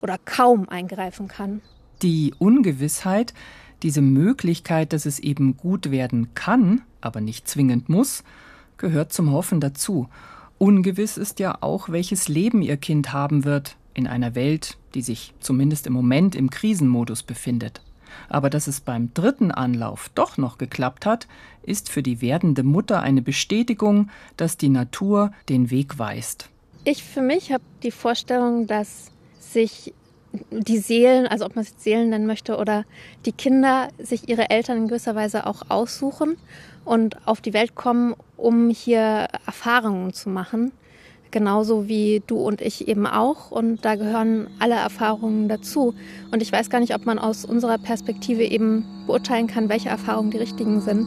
oder kaum eingreifen kann. Die Ungewissheit, diese Möglichkeit, dass es eben gut werden kann, aber nicht zwingend muss, gehört zum Hoffen dazu. Ungewiss ist ja auch, welches Leben ihr Kind haben wird in einer Welt, die sich zumindest im Moment im Krisenmodus befindet. Aber dass es beim dritten Anlauf doch noch geklappt hat, ist für die werdende Mutter eine Bestätigung, dass die Natur den Weg weist. Ich für mich habe die Vorstellung, dass sich die Seelen, also ob man es Seelen nennen möchte, oder die Kinder sich ihre Eltern in gewisser Weise auch aussuchen und auf die Welt kommen, um hier Erfahrungen zu machen. Genauso wie du und ich eben auch. Und da gehören alle Erfahrungen dazu. Und ich weiß gar nicht, ob man aus unserer Perspektive eben beurteilen kann, welche Erfahrungen die richtigen sind.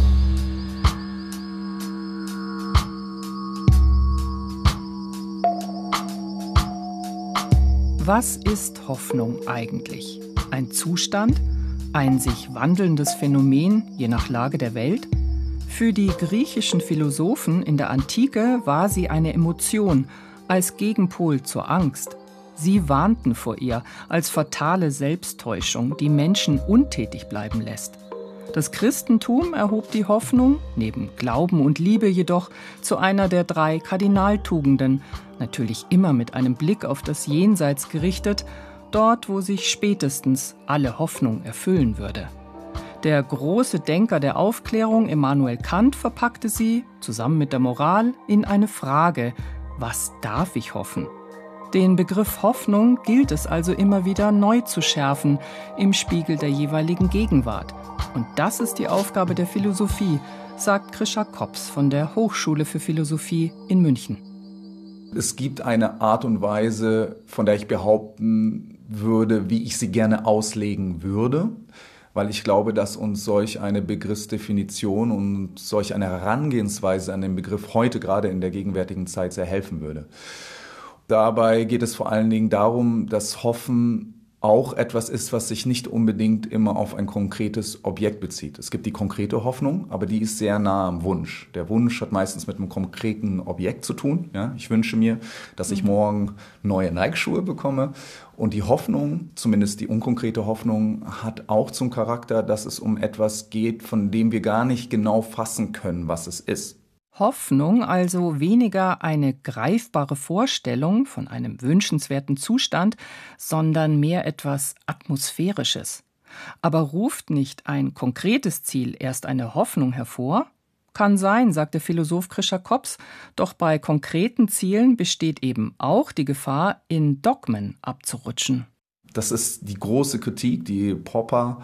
Was ist Hoffnung eigentlich? Ein Zustand? Ein sich wandelndes Phänomen, je nach Lage der Welt? Für die griechischen Philosophen in der Antike war sie eine Emotion, als Gegenpol zur Angst. Sie warnten vor ihr als fatale Selbsttäuschung, die Menschen untätig bleiben lässt. Das Christentum erhob die Hoffnung, neben Glauben und Liebe jedoch, zu einer der 3 Kardinaltugenden, natürlich immer mit einem Blick auf das Jenseits gerichtet, dort, wo sich spätestens alle Hoffnung erfüllen würde. Der große Denker der Aufklärung, Immanuel Kant, verpackte sie, zusammen mit der Moral, in eine Frage: Was darf ich hoffen? Den Begriff Hoffnung gilt es also immer wieder neu zu schärfen, im Spiegel der jeweiligen Gegenwart. Und das ist die Aufgabe der Philosophie, sagt Krischa Kops von der Hochschule für Philosophie in München. Es gibt eine Art und Weise, von der ich behaupten würde, wie ich sie gerne auslegen würde, weil ich glaube, dass uns solch eine Begriffsdefinition und solch eine Herangehensweise an den Begriff heute gerade in der gegenwärtigen Zeit sehr helfen würde. Dabei geht es vor allen Dingen darum, dass Hoffen auch etwas ist, was sich nicht unbedingt immer auf ein konkretes Objekt bezieht. Es gibt die konkrete Hoffnung, aber die ist sehr nah am Wunsch. Der Wunsch hat meistens mit einem konkreten Objekt zu tun. Ja, ich wünsche mir, dass ich morgen neue Nike-Schuhe bekomme. Und die Hoffnung, zumindest die unkonkrete Hoffnung, hat auch zum Charakter, dass es um etwas geht, von dem wir gar nicht genau fassen können, was es ist. Hoffnung also weniger eine greifbare Vorstellung von einem wünschenswerten Zustand, sondern mehr etwas Atmosphärisches. Aber ruft nicht ein konkretes Ziel erst eine Hoffnung hervor? Kann sein, sagt der Philosoph Krischa Kops, doch bei konkreten Zielen besteht eben auch die Gefahr, in Dogmen abzurutschen. Das ist die große Kritik, die Popper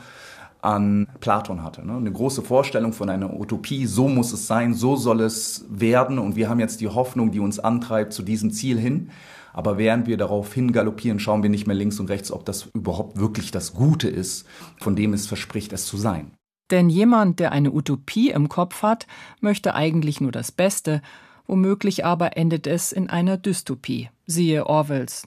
an Platon hatte. Eine große Vorstellung von einer Utopie, so muss es sein, so soll es werden und wir haben jetzt die Hoffnung, die uns antreibt zu diesem Ziel hin. Aber während wir darauf hingaloppieren, schauen wir nicht mehr links und rechts, ob das überhaupt wirklich das Gute ist, von dem es verspricht, es zu sein. Denn jemand, der eine Utopie im Kopf hat, möchte eigentlich nur das Beste, womöglich aber endet es in einer Dystopie, siehe Orwells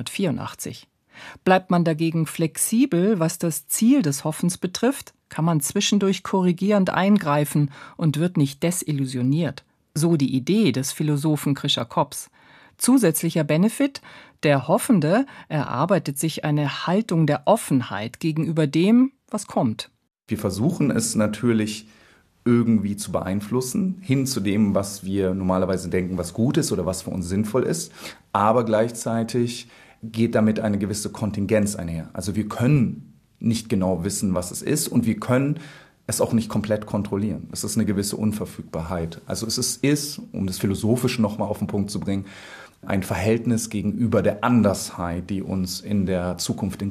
1984. Bleibt man dagegen flexibel, was das Ziel des Hoffens betrifft, kann man zwischendurch korrigierend eingreifen und wird nicht desillusioniert. So die Idee des Philosophen Krischa Kops. Zusätzlicher Benefit: Der Hoffende erarbeitet sich eine Haltung der Offenheit gegenüber dem, was kommt. Wir versuchen es natürlich irgendwie zu beeinflussen, hin zu dem, was wir normalerweise denken, was gut ist oder was für uns sinnvoll ist, aber gleichzeitig geht damit eine gewisse Kontingenz einher. Also wir können nicht genau wissen, was es ist und wir können es auch nicht komplett kontrollieren. Es ist eine gewisse Unverfügbarkeit. Also es ist, um das philosophisch nochmal auf den Punkt zu bringen, ein Verhältnis gegenüber der Andersheit, die uns in der Zukunft